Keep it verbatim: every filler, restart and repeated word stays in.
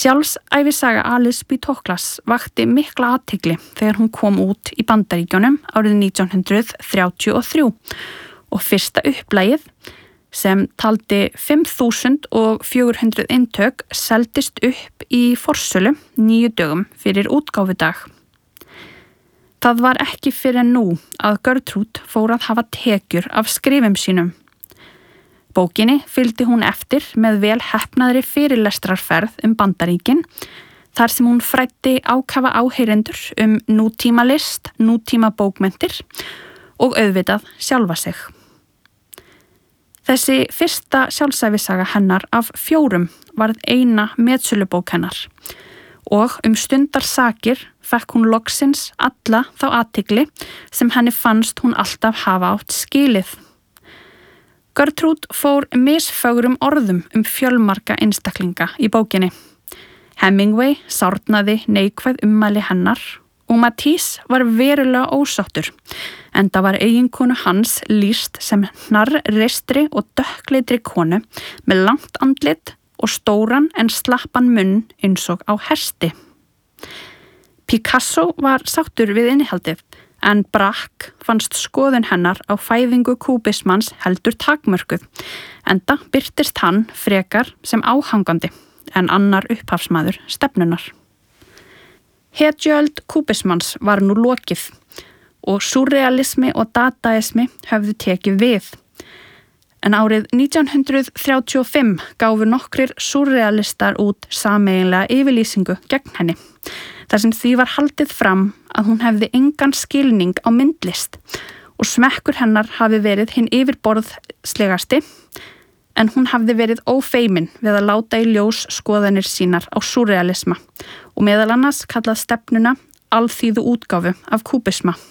Sjálfsævisaga Alice B. Toklas vakti mikla athygli þegar hún kom út í Bandaríkjunum árið nítján hundrað þrjátíu og þrjú og fyrsta upplagið sem taldi fimm þúsund fjögur hundruð eintök seldist upp í forsölu níu dögum fyrir útgáfudag. Það var ekki fyrir nú að Gertrude fór að hafa tekjur af skrifum sínum. Bókinni fylgdi hún eftir með vel heppnaðri fyrirlestrarferð um Bandaríkin, þar sem hún fræddi ákafa áheyrendur um nútímalist, nútímabókmenntir og auðvitað sjálfa sig. Þessi fyrsta sjálfsævisaga hennar af fjórum varð eina metsölubók hennar og um stundarsakir fekk hún loksins alla þá athygli sem henni fannst hún alltaf hafa átt skilið. Gertrude fór misfögrum orðum um fjölmarga einstaklinga í bókinni. Hemingway sárnaði neikvæð ummæli hennar og Matisse var verulega ósáttur, enda var eiginkonu hans lýst sem hnarreistri og dökkleitri konu með langt andlit og stóran en slappan munn eins og á hesti. Picasso var sáttur við innihaldið, en Braque fannst skoðun hennar á fæðingu kúbismans heldur takmörkuð, enda birtist hann frekar sem áhangandi en annar upphafsmaður stefnunar. Hetjuöld kúbismans var nú lokið og súrrealismi og dadaismi höfðu tekið við. En árið nítján hundrað þrjátíu og fimm gáfu nokkrir súrrealistar út sameiginlega yfirlýsingu gegn henni, þar sem því var haldið fram að hún hefði engan skilning á myndlist og smekkur hennar hafi verið hinn yfirborðslegasti, en hún hafði verið ófeimin við að láta í ljós skoðanir sínar á súrrealisma og meðal annars kallað stefnuna alþýðu útgáfu af kúbisma.